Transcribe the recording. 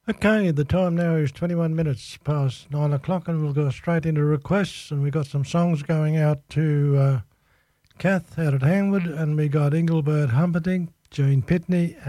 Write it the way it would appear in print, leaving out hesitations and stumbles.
Okay, the time now is 21 minutes past 9 o'clock, and we'll go straight into requests. And we got some songs going out to Kath out at Hangwood, and we got Engelbert Humperdinck, Jean Pitney,